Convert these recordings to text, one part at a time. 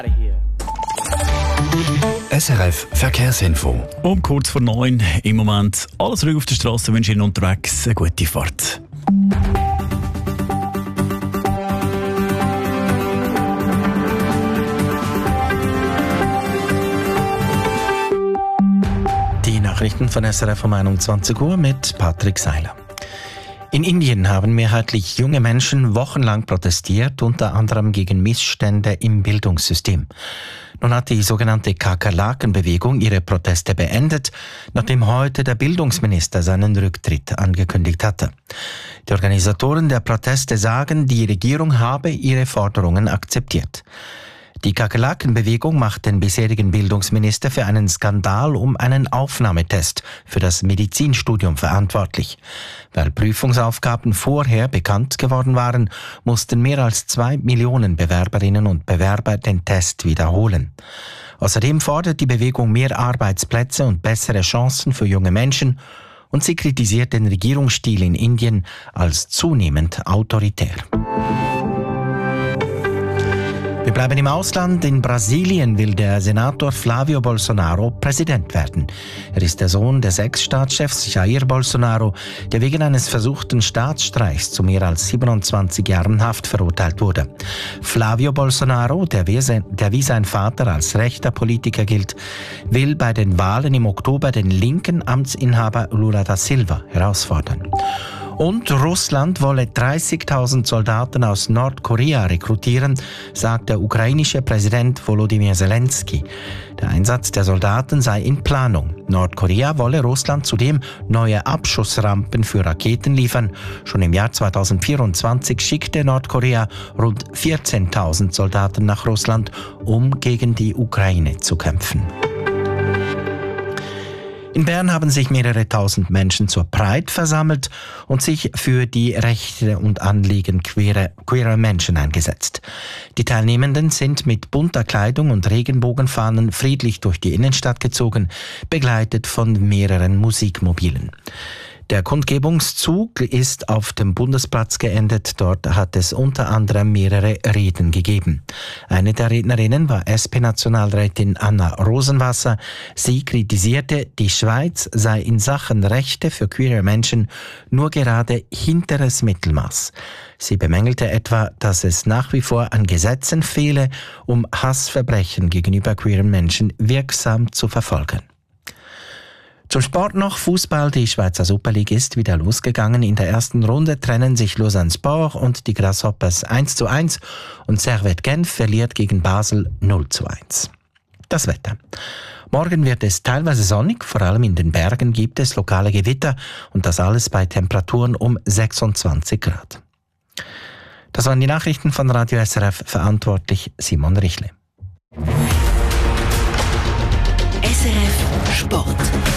SRF Verkehrsinfo. Um kurz vor 9 im Moment alles ruhig auf der Straße. Wünsche Ihnen unterwegs eine gute Fahrt. Die Nachrichten von SRF um 21 Uhr mit Patrick Seiler. In Indien haben mehrheitlich junge Menschen wochenlang protestiert, unter anderem gegen Missstände im Bildungssystem. Nun hat die sogenannte Kakerlakenbewegung ihre Proteste beendet, nachdem heute der Bildungsminister seinen Rücktritt angekündigt hatte. Die Organisatoren der Proteste sagen, die Regierung habe ihre Forderungen akzeptiert. Die Kakerlakenbewegung macht den bisherigen Bildungsminister für einen Skandal um einen Aufnahmetest für das Medizinstudium verantwortlich. Weil Prüfungsaufgaben vorher bekannt geworden waren, mussten mehr als 2 Millionen Bewerberinnen und Bewerber den Test wiederholen. Außerdem fordert die Bewegung mehr Arbeitsplätze und bessere Chancen für junge Menschen und sie kritisiert den Regierungsstil in Indien als zunehmend autoritär. Wir bleiben im Ausland. In Brasilien will der Senator Flávio Bolsonaro Präsident werden. Er ist der Sohn des Ex-Staatschefs Jair Bolsonaro, der wegen eines versuchten Staatsstreichs zu mehr als 27 Jahren Haft verurteilt wurde. Flávio Bolsonaro, der wie sein Vater als rechter Politiker gilt, will bei den Wahlen im Oktober den linken Amtsinhaber Lula da Silva herausfordern. Und Russland wolle 30.000 Soldaten aus Nordkorea rekrutieren, sagt der ukrainische Präsident Volodymyr Zelensky. Der Einsatz der Soldaten sei in Planung. Nordkorea wolle Russland zudem neue Abschussrampen für Raketen liefern. Schon im Jahr 2024 schickte Nordkorea rund 14.000 Soldaten nach Russland, um gegen die Ukraine zu kämpfen. In Bern haben sich mehrere tausend Menschen zur Pride versammelt und sich für die Rechte und Anliegen queerer Menschen eingesetzt. Die Teilnehmenden sind mit bunter Kleidung und Regenbogenfahnen friedlich durch die Innenstadt gezogen, begleitet von mehreren Musikmobilen. Der Kundgebungszug ist auf dem Bundesplatz geendet. Dort hat es unter anderem mehrere Reden gegeben. Eine der Rednerinnen war SP-Nationalrätin Anna Rosenwasser. Sie kritisierte, die Schweiz sei in Sachen Rechte für queere Menschen nur gerade hinteres Mittelmaß. Sie bemängelte etwa, dass es nach wie vor an Gesetzen fehle, um Hassverbrechen gegenüber queeren Menschen wirksam zu verfolgen. Zum Sport noch Fußball. Die Schweizer Super League ist wieder losgegangen. In der ersten Runde trennen sich Lausanne Sport und die Grasshoppers 1:1 und Servette Genf verliert gegen Basel 0:1. Das Wetter. Morgen wird es teilweise sonnig, vor allem in den Bergen gibt es lokale Gewitter und das alles bei Temperaturen um 26 Grad. Das waren die Nachrichten von Radio SRF, verantwortlich Simon Richle. SRF Sport.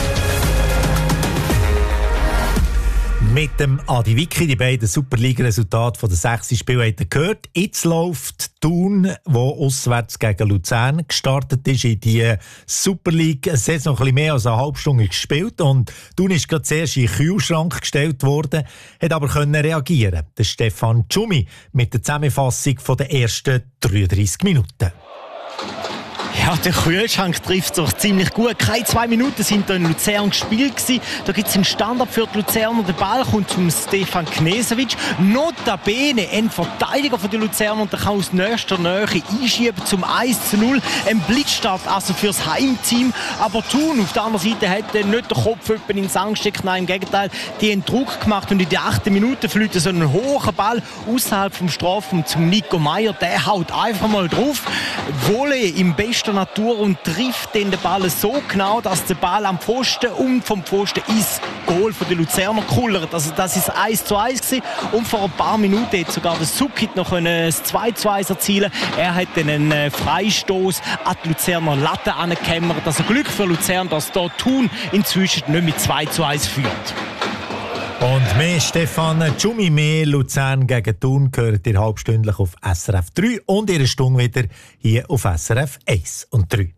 Mit dem Adi Wicki, die beiden Superliga-Resultate von den 6 Spielen habt ihr gehört. Jetzt läuft Thun, wo auswärts gegen Luzern gestartet ist, in die Superliga. Es hat noch ein bisschen mehr als eine halbe Stunde gespielt und Thun ist gerade zuerst in den Kühlschrank gestellt worden, hat aber können reagieren. Der Stefan Tschumi mit der Zusammenfassung der ersten 33 Minuten. Ja, der Kühlschrank trifft es doch ziemlich gut. Keine 2 Minuten sind da in Luzern gespielt gewesen. Da gibt es einen Standard für die Luzerner. Der Ball kommt zum Stefan Knežević. Notabene ein Verteidiger von den Luzernern und der kann aus nächster Nähe einschieben zum 1:0. Ein Blitzstart also fürs Heimteam. Aber Thun auf der anderen Seite hat nicht den Kopf in den Sand gesteckt. Nein, im Gegenteil, die haben Druck gemacht und in der 8. Minute fliegt so ein hoher Ball außerhalb vom Strafraum zum Nico Meyer. Der haut einfach mal drauf. Volley im besten Natur und trifft den Ball so genau, dass der Ball am Pfosten und vom Pfosten ins Goal von den Luzerner kullert. Also das ist 1:1 gewesen. Und vor ein paar Minuten hat sogar der Sukkit noch ein 2:2 erzielen. Er hat einen Freistoß an die Luzerner Latte angekämmert. Also Glück für Luzern, dass dort Thun inzwischen nicht mit 2:1 führt. Und mehr Stefan Tschumi, mehr Luzern gegen Thun gehört ihr halbstündlich auf SRF 3 und ihre Stunde wieder hier auf SRF 1 und 3.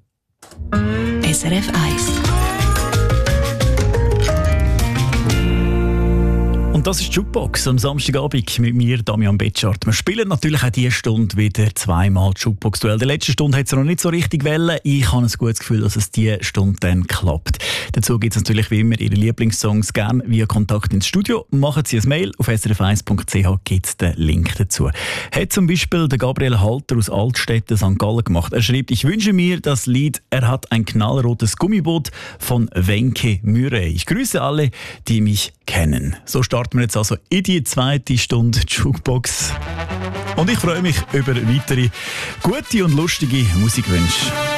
SRF 1. Und Und das ist die Jukebox am Samstagabend mit mir, Damian Betschart. Wir spielen natürlich auch diese Stunde wieder zweimal Jukebox-Duell. In der letzten Stunde hat es noch nicht so richtig wollen. Ich habe ein gutes Gefühl, dass es diese Stunde dann klappt. Dazu gibt es natürlich wie immer Ihre Lieblingssongs gerne via Kontakt ins Studio. Machen Sie ein Mail, auf srf1.ch gibt es den Link dazu. Hat zum Beispiel der Gabriel Halter aus Altstetten, St. Gallen gemacht. Er schreibt, ich wünsche mir das Lied «Er hat ein knallrotes Gummiboot» von Wenke Murray. Ich grüße alle, die mich kennen. So starten wir jetzt also in die zweite Stunde Jukebox. Und ich freue mich über weitere gute und lustige Musikwünsche.